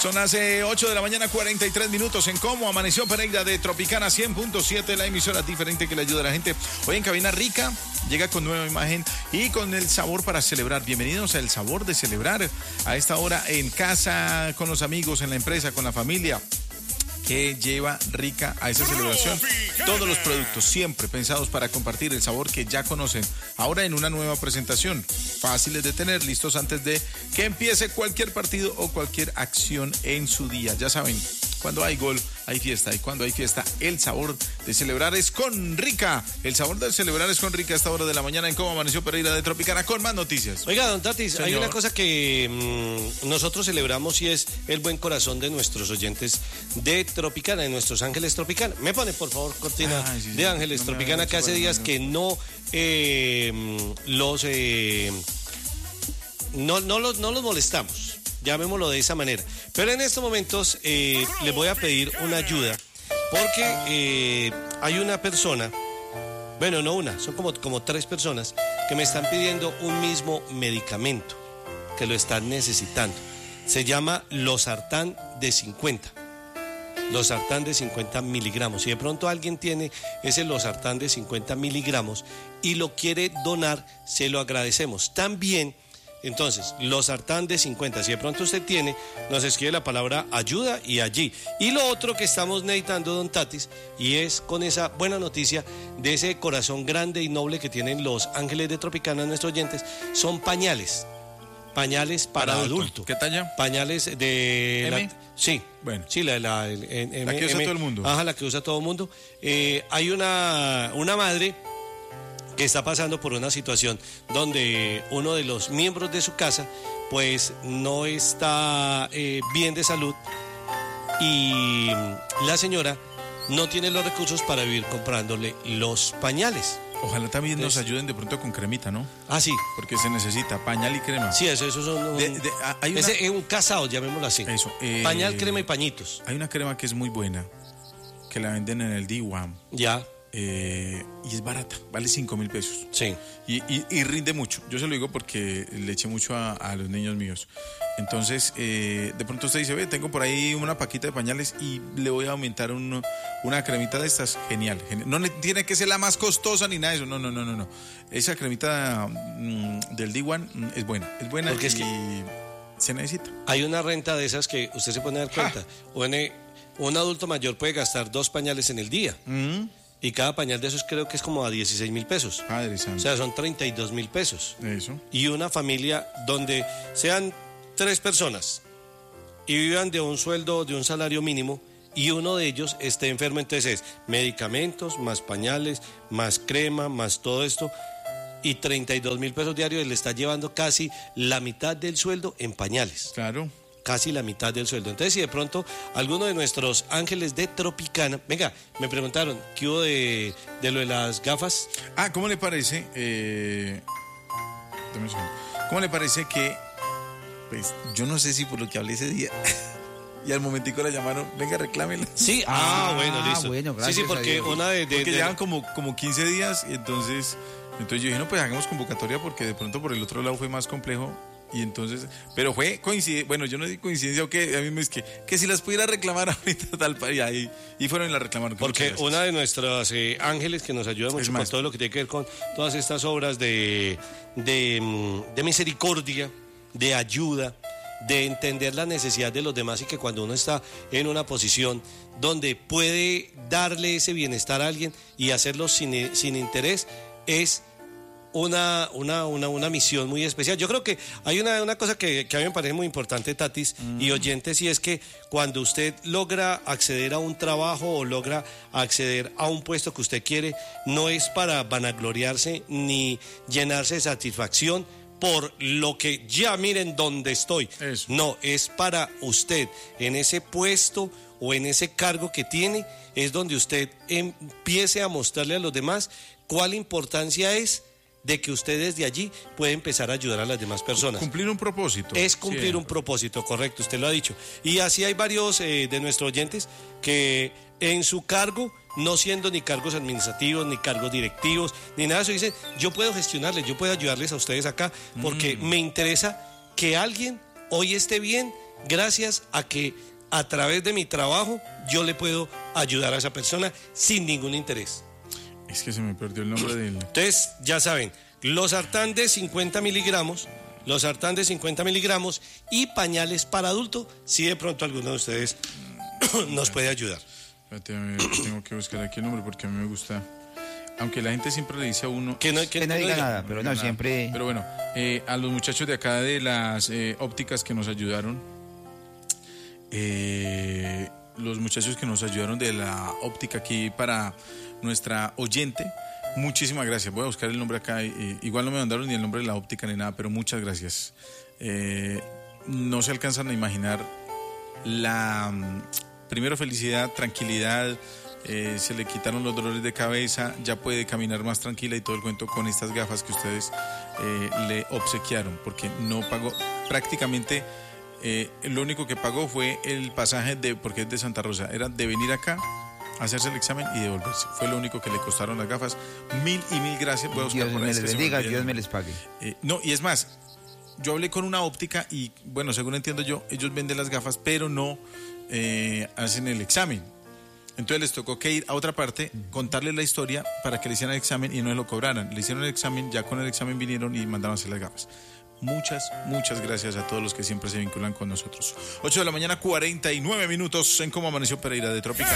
Son las 8 de la mañana, 43 minutos en Cómo Amaneció Pereira de Tropicana 100.7, la emisora diferente que le ayuda a la gente. Hoy en Cabina Rica llega con nueva imagen y con el sabor para celebrar. Bienvenidos a El Sabor de Celebrar a esta hora en casa, con los amigos, en la empresa, con la familia. Que lleva Rica a esa celebración. Todos los productos siempre pensados para compartir el sabor que ya conocen. Ahora en una nueva presentación. Fáciles de tener, listos antes de que empiece cualquier partido o cualquier acción en su día. Ya saben, cuando hay gol, hay fiesta. Y cuando hay fiesta, el sabor de celebrar es con Rica. El sabor de celebrar es con Rica a esta hora de la mañana en Cómo Amaneció Pereira de Tropicana con más noticias. Oiga, don Tatis, Señor. hay una cosa que nosotros celebramos y es el buen corazón de nuestros oyentes de Tropicana, de nuestros Ángeles Tropicana. Me pone, por favor, cortina de Ángeles no Tropicana, que hace días que no los molestamos, llamémoslo de esa manera. Pero en estos momentos les voy a pedir una ayuda, porque hay una persona, bueno, no una, son como 3 personas que me están pidiendo un mismo medicamento, que lo están necesitando. Se llama Losartán de 50. Losartán de 50 miligramos. Si de pronto alguien tiene ese Losartán de 50 miligramos y lo quiere donar, se lo agradecemos. También, entonces, Losartán de 50. Si de pronto usted tiene, nos escribe la palabra ayuda y allí. Y lo otro que estamos necesitando, don Tatis, y es con esa buena noticia de ese corazón grande y noble que tienen los Ángeles de Tropicana, nuestros oyentes, son pañales. Pañales para adulto. ¿Qué talla? Pañales de... ¿M? Sí. Bueno. Sí, la que usa todo el mundo. Ajá, la que usa todo el mundo. Hay una madre que está pasando por una situación donde uno de los miembros de su casa pues no está bien de salud y la señora no tiene los recursos para vivir comprándole los pañales. Ojalá también nos ayuden de pronto con cremita, ¿no? Ah, sí. Porque se necesita pañal y crema. Sí, eso son... Ese es un casado, llamémoslo así. Eso. Pañal, crema y pañitos. Hay una crema que es muy buena, que la venden en el D1. Ya. Y es barata, vale 5,000 pesos. Sí. Y rinde mucho. Yo se lo digo porque le eché mucho a los niños míos. Entonces, de pronto usted dice, ve, tengo por ahí una paquita de pañales y le voy a aumentar una cremita de estas. Genial. No tiene que ser la más costosa ni nada de eso. No. Esa cremita del D1 es buena. Es buena porque y se necesita. Hay una renta de esas que usted se pone a dar cuenta. Un adulto mayor puede gastar 2 pañales en el día. Y cada pañal de esos creo que es como a 16,000 pesos. Padre santo. O sea, son 32,000 pesos. Eso. Y una familia donde sean 3 personas y vivan de un sueldo, de un salario mínimo, y uno de ellos esté enfermo, entonces es medicamentos, más pañales, más crema, más todo esto, y 32,000 pesos diarios le está llevando casi la mitad del sueldo en pañales. Claro. Casi la mitad del sueldo. Entonces, si de pronto alguno de nuestros Ángeles de Tropicana... Venga, me preguntaron, ¿qué hubo de lo de las gafas? ¿Cómo le parece? Dame un segundo. ¿Cómo le parece que, pues, yo no sé si por lo que hablé ese día, y al momentico la llamaron, venga, reclámela? Sí, bueno, listo. Bueno, gracias. Sí, porque una porque llevan como 15 días, y entonces yo dije, no, pues hagamos convocatoria, porque de pronto por el otro lado fue más complejo. Y entonces, pero fue coincidencia, bueno, yo no digo coincidencia o que a mí me es que si las pudiera reclamar ahorita tal y fueron y la reclamaron. Porque una de nuestras ángeles que nos ayuda mucho con todo lo que tiene que ver con todas estas obras de misericordia, de ayuda, de entender la necesidad de los demás y que cuando uno está en una posición donde puede darle ese bienestar a alguien y hacerlo sin interés, es una misión muy especial. Yo creo que hay una cosa que a mí me parece muy importante, Tatis, y oyentes, y es que cuando usted logra acceder a un trabajo o logra acceder a un puesto que usted quiere, no es para vanagloriarse ni llenarse de satisfacción por lo que ya miren dónde estoy. Eso. No, es para usted en ese puesto o en ese cargo que tiene, es donde usted empiece a mostrarle a los demás cuál importancia es de que usted desde allí puede empezar a ayudar a las demás personas. Cumplir un propósito. Es cumplir un propósito, correcto, usted lo ha dicho. Y así hay varios de nuestros oyentes que en su cargo, no siendo ni cargos administrativos, ni cargos directivos, ni nada de eso, dicen, yo puedo gestionarles, yo puedo ayudarles a ustedes acá, porque me interesa que alguien hoy esté bien gracias a que a través de mi trabajo yo le puedo ayudar a esa persona sin ningún interés. Es que se me perdió el nombre del... Entonces, ya saben, losartán de 50 miligramos, y pañales para adulto, si de pronto alguno de ustedes nos puede ayudar. Espérate, tengo que buscar aquí el nombre porque a mí me gusta. Aunque la gente siempre le dice a uno... Que no diga nada, pero no, siempre... Pero bueno, a los muchachos de acá de las ópticas que nos ayudaron, los muchachos que nos ayudaron de la óptica aquí para nuestra oyente, muchísimas gracias. Voy a buscar el nombre acá. Igual no me mandaron ni el nombre de la óptica ni nada, pero muchas gracias. No se alcanzan a imaginar la primero felicidad, tranquilidad. Se le quitaron los dolores de cabeza, ya puede caminar más tranquila y todo el cuento con estas gafas que ustedes le obsequiaron, porque no pagó prácticamente. Lo único que pagó fue el pasaje porque es de Santa Rosa, era de venir acá, hacerse el examen y devolverse. Fue lo único que le costaron las gafas. Mil gracias. Voy a buscar Dios me les bendiga, Dios me les pague. No, y es más, yo hablé con una óptica y, bueno, según entiendo yo, ellos venden las gafas, pero no hacen el examen. Entonces les tocó que ir a otra parte, contarles la historia para que le hicieran el examen y no lo cobraran. Le hicieron el examen, ya con el examen vinieron y mandaron a hacer las gafas. Muchas gracias a todos los que siempre se vinculan con nosotros. 8 de la mañana, 49 minutos en Cómo Amaneció Pereira de Tropicana.